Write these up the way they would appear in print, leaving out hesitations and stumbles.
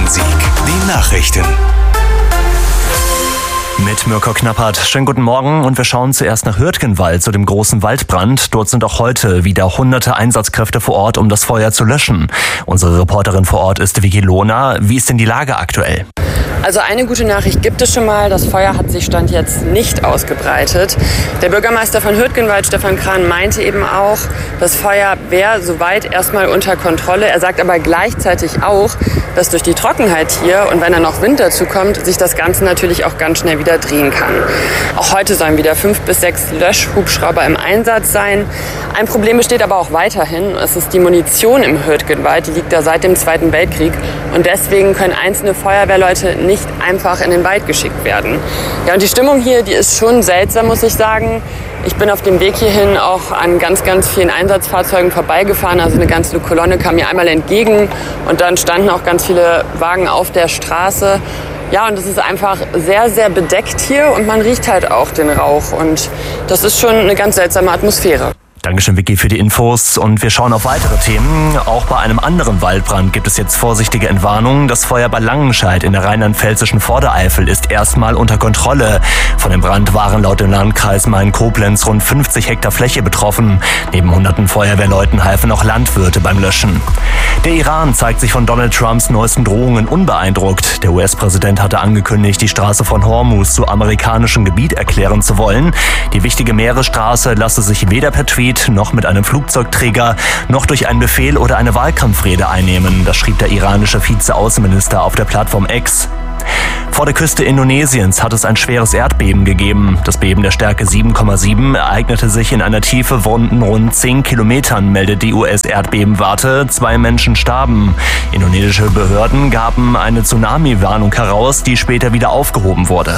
Bonn-Rhein-Sieg. Die Nachrichten. Mit Mirko Knappert. Schönen guten Morgen und wir schauen zuerst nach Hürtgenwald, zu dem großen Waldbrand. Dort sind auch heute wieder hunderte Einsatzkräfte vor Ort, um das Feuer zu löschen. Unsere Reporterin vor Ort ist Vicky Lohner. Wie ist denn die Lage aktuell? Also eine gute Nachricht gibt es schon mal. Das Feuer hat sich Stand jetzt nicht ausgebreitet. Der Bürgermeister von Hürtgenwald, Stefan Krahn, meinte eben auch, das Feuer wäre soweit erstmal unter Kontrolle. Er sagt aber gleichzeitig auch, dass durch die Trockenheit hier und wenn dann noch Wind dazu kommt, sich das Ganze natürlich auch ganz schnell wieder drehen kann. Auch heute sollen wieder 5 bis 6 Löschhubschrauber im Einsatz sein. Ein Problem besteht aber auch weiterhin. Es ist die Munition im Hürtgenwald. Die liegt da seit dem Zweiten Weltkrieg. Und deswegen können einzelne Feuerwehrleute nicht einfach in den Wald geschickt werden. Ja, und die Stimmung hier, die ist schon seltsam, muss ich sagen. Ich bin auf dem Weg hierhin auch an ganz, ganz vielen Einsatzfahrzeugen vorbeigefahren. Also eine ganze Kolonne kam mir einmal entgegen und dann standen auch ganz viele Wagen auf der Straße. Ja, und es ist einfach sehr, sehr bedeckt hier und man riecht halt auch den Rauch. Und das ist schon eine ganz seltsame Atmosphäre. Dankeschön, Vicky, für die Infos. Und wir schauen auf weitere Themen. Auch bei einem anderen Waldbrand gibt es jetzt vorsichtige Entwarnungen. Das Feuer bei Langenscheid in der rheinland-pfälzischen Vordereifel ist erstmal unter Kontrolle. Von dem Brand waren laut dem Landkreis Main-Koblenz rund 50 Hektar Fläche betroffen. Neben hunderten Feuerwehrleuten halfen auch Landwirte beim Löschen. Der Iran zeigt sich von Donald Trumps neuesten Drohungen unbeeindruckt. Der US-Präsident hatte angekündigt, die Straße von Hormuz zu amerikanischem Gebiet erklären zu wollen. Die wichtige Meeresstraße lasse sich weder per Tweet noch mit einem Flugzeugträger noch durch einen Befehl oder eine Wahlkampfrede einnehmen. Das schrieb der iranische Vizeaußenminister auf der Plattform X. Vor der Küste Indonesiens hat es ein schweres Erdbeben gegeben. Das Beben der Stärke 7,7 ereignete sich in einer Tiefe von rund 10 Kilometern, meldet die US-Erdbebenwarte. 2 Menschen starben. Indonesische Behörden gaben eine Tsunami-Warnung heraus, die später wieder aufgehoben wurde.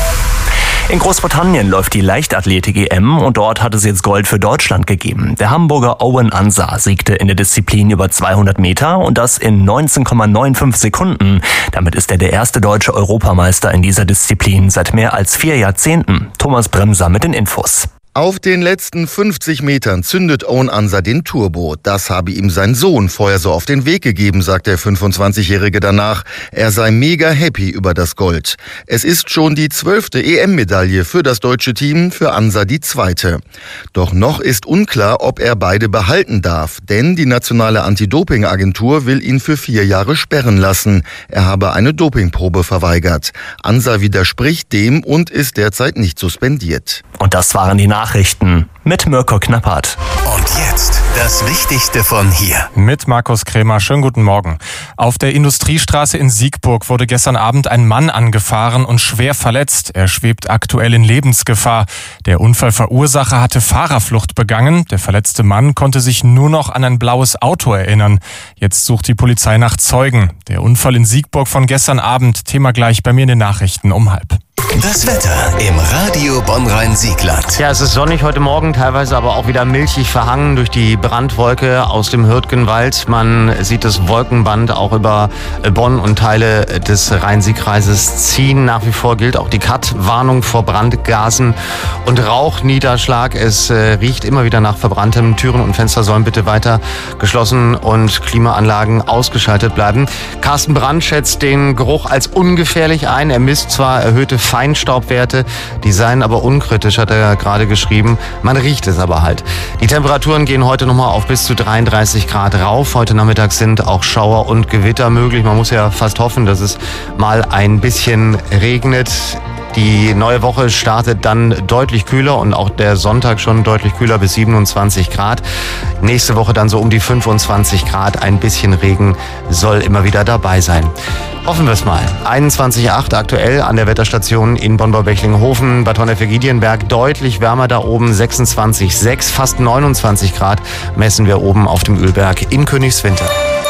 In Großbritannien läuft die Leichtathletik-EM und dort hat es jetzt Gold für Deutschland gegeben. Der Hamburger Owen Ansah siegte in der Disziplin über 200 Meter und das in 19,95 Sekunden. Damit ist er der erste deutsche Europameister in dieser Disziplin seit mehr als 4 Jahrzehnten. Thomas Bremser mit den Infos. Auf den letzten 50 Metern zündet Owen Ansah den Turbo. Das habe ihm sein Sohn vorher so auf den Weg gegeben, sagt der 25-Jährige danach. Er sei mega happy über das Gold. Es ist schon die 12. EM-Medaille für das deutsche Team, für Ansah die 2. Doch noch ist unklar, ob er beide behalten darf. Denn die nationale Anti-Doping-Agentur will ihn für 4 Jahre sperren lassen. Er habe eine Dopingprobe verweigert. Ansah widerspricht dem und ist derzeit nicht suspendiert. Und das waren die Nachrichten mit Mirko Knappert. Und jetzt das Wichtigste von hier. Mit Markus Krämer. Schönen guten Morgen. Auf der Industriestraße in Siegburg wurde gestern Abend ein Mann angefahren und schwer verletzt. Er schwebt aktuell in Lebensgefahr. Der Unfallverursacher hatte Fahrerflucht begangen. Der verletzte Mann konnte sich nur noch an ein blaues Auto erinnern. Jetzt sucht die Polizei nach Zeugen. Der Unfall in Siegburg von gestern Abend. Thema gleich bei mir in den Nachrichten um 12:30. Das Wetter im Radio Bonn-Rhein-Siegland. Ja, es ist sonnig heute Morgen, teilweise aber auch wieder milchig verhangen durch die Brandwolke aus dem Hürtgenwald. Man sieht das Wolkenband auch über Bonn und Teile des Rhein-Sieg-Kreises ziehen. Nach wie vor gilt auch die Cut-Warnung vor Brandgasen und Rauchniederschlag. Es riecht immer wieder nach Verbranntem. Türen und Fenster sollen bitte weiter geschlossen und Klimaanlagen ausgeschaltet bleiben. Carsten Brandt schätzt den Geruch als ungefährlich ein. Er misst zwar erhöhte Feinstaubwerte, die seien aber unkritisch, hat er gerade geschrieben. Man riecht es aber halt. Die Temperaturen gehen heute nochmal auf bis zu 33 Grad rauf. Heute Nachmittag sind auch Schauer und Gewitter möglich. Man muss ja fast hoffen, dass es mal ein bisschen regnet. Die neue Woche startet dann deutlich kühler und auch der Sonntag schon deutlich kühler bis 27 Grad. Nächste Woche dann so um die 25 Grad. Ein bisschen Regen soll immer wieder dabei sein. Hoffen wir es mal. 21,8 aktuell an der Wetterstation in Bonn-Bechlingenhofen, Bad Honnef-Egidjenberg. Deutlich wärmer da oben, 26,6, fast 29 Grad messen wir oben auf dem Ölberg in Königswinter.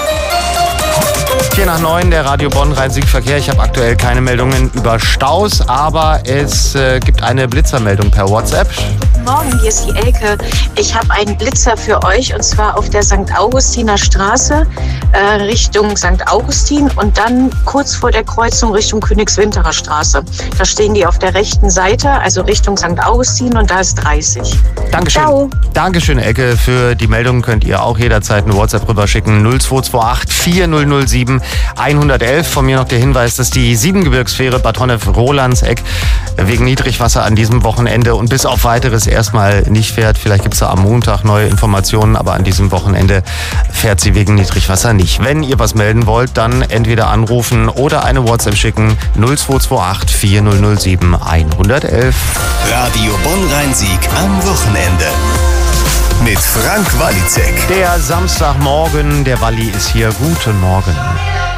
8:04, der Radio Bonn-Rhein-Sieg-Verkehr. Ich habe aktuell keine Meldungen über Staus, aber es gibt eine Blitzermeldung per WhatsApp. Morgen, hier ist die Elke. Ich habe einen Blitzer für euch und zwar auf der St. Augustiner Straße Richtung St. Augustin und dann kurz vor der Kreuzung Richtung Königswinterer Straße. Da stehen die auf der rechten Seite, also Richtung St. Augustin und da ist 30. Dankeschön. Ciao. Dankeschön, Elke. Für die Meldung könnt ihr auch jederzeit eine WhatsApp rüberschicken. 0228 4007 111. Von mir noch der Hinweis, dass die Siebengebirgsfähre Bad Honnef-Rolandseck wegen Niedrigwasser an diesem Wochenende und bis auf weiteres erstmal nicht fährt. Vielleicht gibt es da am Montag neue Informationen, aber an diesem Wochenende fährt sie wegen Niedrigwasser nicht. Wenn ihr was melden wollt, dann entweder anrufen oder eine WhatsApp schicken. 0228 4007 111. Radio Bonn-Rhein-Sieg am Wochenende. Mit Frank Walliczek. Der Samstagmorgen, der Walli ist hier. Guten Morgen.